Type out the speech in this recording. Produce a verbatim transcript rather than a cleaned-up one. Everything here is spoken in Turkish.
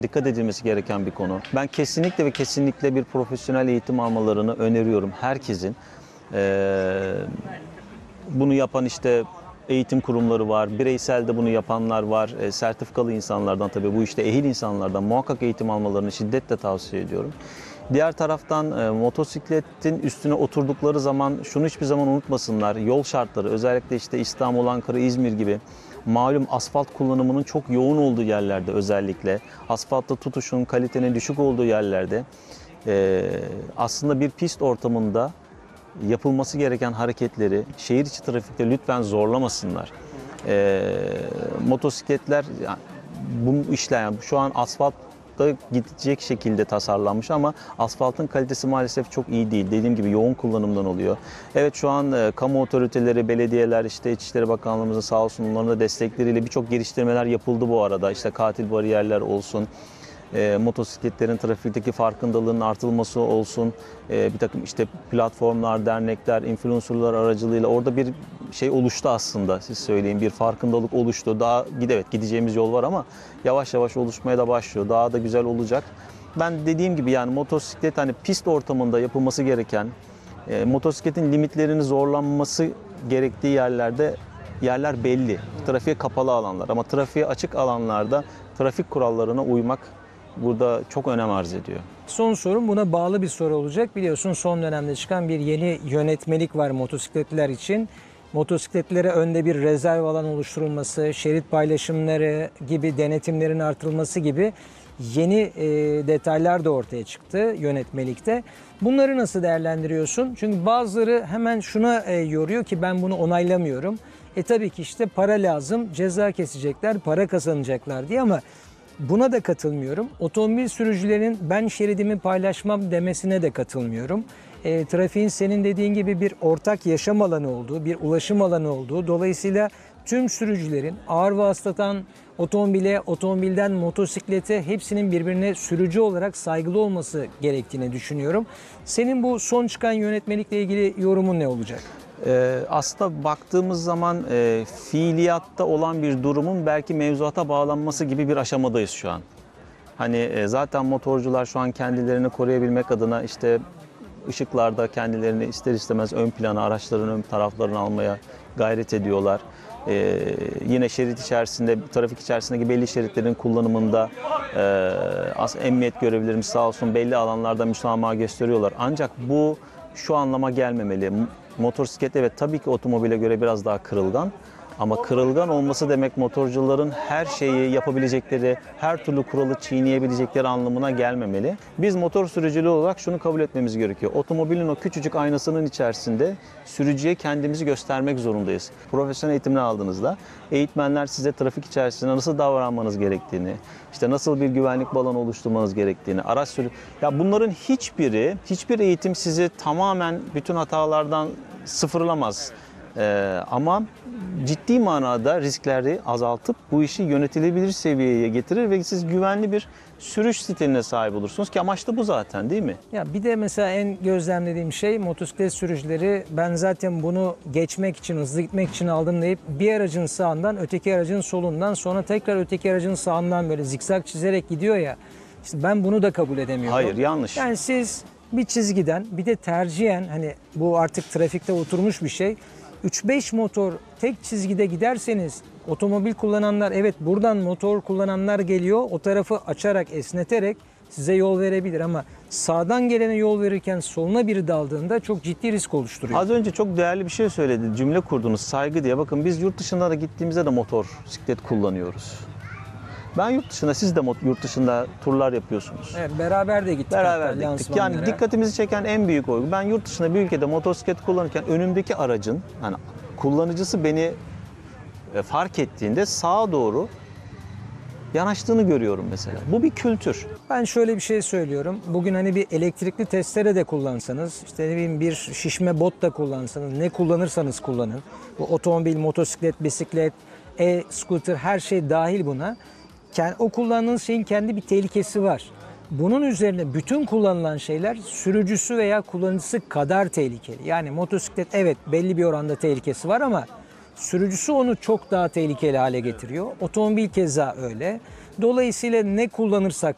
Dikkat edilmesi gereken bir konu. Ben kesinlikle ve kesinlikle bir profesyonel eğitim almalarını öneriyorum herkesin. Ee, bunu yapan işte eğitim kurumları var, bireysel de bunu yapanlar var, e, sertifikalı insanlardan tabii bu işte ehil insanlardan muhakkak eğitim almalarını şiddetle tavsiye ediyorum. Diğer taraftan e, motosikletin üstüne oturdukları zaman şunu hiçbir zaman unutmasınlar. Yol şartları özellikle işte İstanbul, Ankara, İzmir gibi malum asfalt kullanımının çok yoğun olduğu yerlerde özellikle asfaltta tutuşun kalitenin düşük olduğu yerlerde e, aslında bir pist ortamında yapılması gereken hareketleri şehir içi trafikte lütfen zorlamasınlar. E, motosikletler yani, bu işler yani şu an asfalt da gidecek şekilde tasarlanmış ama asfaltın kalitesi maalesef çok iyi değil. Dediğim gibi yoğun kullanımdan oluyor. Evet şu an e, kamu otoriteleri, belediyeler, işte İçişleri Bakanlığımızın sağ olsun onların da destekleriyle birçok geliştirmeler yapıldı bu arada. İşte katil bariyerler olsun, e, motosikletlerin trafikteki farkındalığının artılması olsun, e, bir takım işte platformlar, dernekler, influencerlar aracılığıyla orada bir şey oluştu aslında, siz söyleyin, bir farkındalık oluştu. Daha evet gideceğimiz yol var ama yavaş yavaş oluşmaya da başlıyor. Daha da güzel olacak. Ben dediğim gibi yani motosiklet hani pist ortamında yapılması gereken, e, motosikletin limitlerini zorlanması gerektiği yerlerde yerler belli. Trafiğe kapalı alanlar ama trafiğe açık alanlarda trafik kurallarına uymak burada çok önem arz ediyor. Son sorum buna bağlı bir soru olacak. Biliyorsun son dönemde çıkan bir yeni yönetmelik var motosikletliler için. Motosikletlere önde bir rezerv alan oluşturulması, şerit paylaşımları gibi denetimlerin artırılması gibi yeni e, detaylar da ortaya çıktı yönetmelikte. Bunları nasıl değerlendiriyorsun? Çünkü bazıları hemen şuna e, yoruyor ki ben bunu onaylamıyorum. E tabii ki işte para lazım, ceza kesecekler, para kazanacaklar diye ama buna da katılmıyorum. Otomobil sürücülerin ben şeridimi paylaşmam demesine de katılmıyorum. E, trafiğin senin dediğin gibi bir ortak yaşam alanı olduğu, bir ulaşım alanı olduğu, dolayısıyla tüm sürücülerin ağır vasıtadan otomobile, otomobilden motosiklete hepsinin birbirine sürücü olarak saygılı olması gerektiğini düşünüyorum. Senin bu son çıkan yönetmelikle ilgili yorumun ne olacak? Ee, aslında baktığımız zaman e, fiiliyatta olan bir durumun belki mevzuata bağlanması gibi bir aşamadayız şu an. Hani e, zaten motorcular şu an kendilerini koruyabilmek adına işte ışıklarda kendilerini ister istemez ön plana, araçların ön taraflarını almaya gayret ediyorlar. Ee, yine şerit içerisinde, trafik içerisindeki belli şeritlerin kullanımında e, as emniyet görevlilerimiz sağ olsun belli alanlarda müsamaha gösteriyorlar. Ancak bu şu anlama gelmemeli. Motosiklet evet tabii ki otomobile göre biraz daha kırılgan. Ama kırılgan olması demek motorcuların her şeyi yapabilecekleri, her türlü kuralı çiğneyebilecekleri anlamına gelmemeli. Biz motor sürücülüğü olarak şunu kabul etmemiz gerekiyor. Otomobilin o küçücük aynasının içerisinde sürücüye kendimizi göstermek zorundayız. Profesyonel eğitimini aldığınızda eğitmenler size trafik içerisinde nasıl davranmanız gerektiğini, işte nasıl bir güvenlik balonu oluşturmanız gerektiğini, araç sürü... Ya bunların hiçbiri, hiçbir eğitim sizi tamamen bütün hatalardan sıfırlamaz. Ee, ama ciddi manada riskleri azaltıp bu işi yönetilebilir seviyeye getirir ve siz güvenli bir sürüş stiline sahip olursunuz ki amaç da bu zaten, değil mi? Ya bir de mesela en gözlemlediğim şey motosiklet sürücüleri ben zaten bunu geçmek için, hızlı gitmek için aldım deyip bir aracın sağından öteki aracın solundan sonra tekrar öteki aracın sağından böyle zikzak çizerek gidiyor ya. İşte ben bunu da kabul edemiyorum. Hayır, yanlış. Yani siz bir çizgiden bir de tercihen hani bu artık trafikte oturmuş bir şey. üç beş motor tek çizgide giderseniz otomobil kullananlar evet buradan motor kullananlar geliyor o tarafı açarak esneterek size yol verebilir ama sağdan gelene yol verirken soluna biri daldığında çok ciddi risk oluşturuyor. Az önce çok değerli bir şey söyledi, cümle kurdunuz saygı diye. Bakın biz yurt dışında da gittiğimizde de motosiklet kullanıyoruz. Ben yurt dışında, siz de yurt dışında turlar yapıyorsunuz. Evet, beraber de gittik. Beraber de gittik. Yani dikkatimizi çeken en büyük olgu. Ben yurt dışında bir ülkede motosiklet kullanırken önümdeki aracın, hani kullanıcısı beni fark ettiğinde sağa doğru yanaştığını görüyorum mesela. Bu bir kültür. Ben şöyle bir şey söylüyorum. Bugün hani bir elektrikli testere de kullansanız, işte ne bileyim bir şişme bot da kullansanız, ne kullanırsanız kullanın. Bu otomobil, motosiklet, bisiklet, e-scooter her şey dahil buna. O kullandığınız şeyin kendi bir tehlikesi var. Bunun üzerine bütün kullanılan şeyler sürücüsü veya kullanıcısı kadar tehlikeli. Yani motosiklet evet belli bir oranda tehlikesi var ama sürücüsü onu çok daha tehlikeli hale getiriyor. Otomobil keza öyle. Dolayısıyla ne kullanırsak